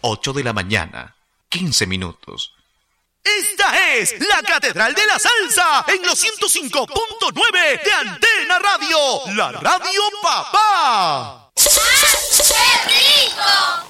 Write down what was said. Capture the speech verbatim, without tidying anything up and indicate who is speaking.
Speaker 1: ocho de la mañana, quince minutos.
Speaker 2: Esta es la Catedral de la Salsa en los ciento cinco punto nueve de Antena Radio, la Radio Papá.
Speaker 3: ¡Ah, qué rico!